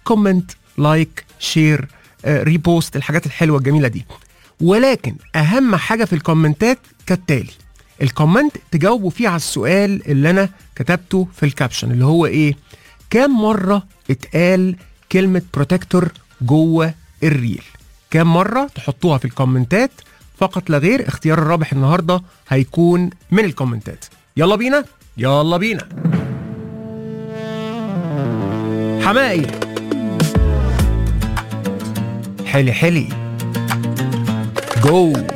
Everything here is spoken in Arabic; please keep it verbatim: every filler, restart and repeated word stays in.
كومنت، لايك، شير، ريبوست، الحاجات الحلوه الجميله دي. ولكن اهم حاجه في الكومنتات كالتالي: الكومنت تجاوبوا فيه على السؤال اللي انا كتبته في الكابشن، اللي هو ايه؟ كام مره اتقال كلمه بروتكتور جوه الريل؟ كام مره تحطوها في الكومنتات فقط لا غير. اختيار الرابح النهارده هيكون من الكومنتات. يلا بينا يلا بينا. حمائي، حلي حلي، جو.